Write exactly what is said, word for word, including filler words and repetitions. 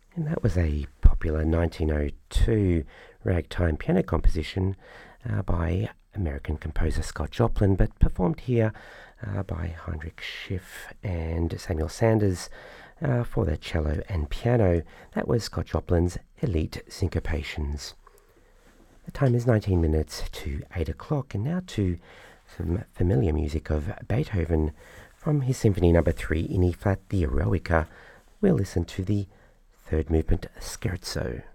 And that was a popular nineteen oh two ragtime piano composition uh, by American composer Scott Joplin, but performed here uh, by Heinrich Schiff and Samuel Sanders uh, for the cello and piano. That was Scott Joplin's Elite Syncopations. The time is nineteen minutes to eight o'clock, and now to some familiar music of Beethoven from his Symphony Number three in E-flat, the Eroica. We'll listen to the third movement, Scherzo.